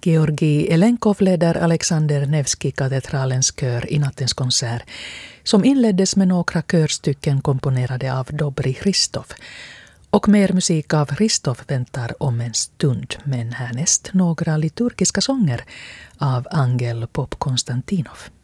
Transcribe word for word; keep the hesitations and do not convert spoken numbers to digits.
Georgi Elenkov leder Alexander Nevsky-katedralens kör i nattens konsert, som inleddes med några körstycken komponerade av Dobry Hristov. Och mer musik av Hristov väntar om en stund, men härnäst några liturgiska sånger av Angel Pop Konstantinov.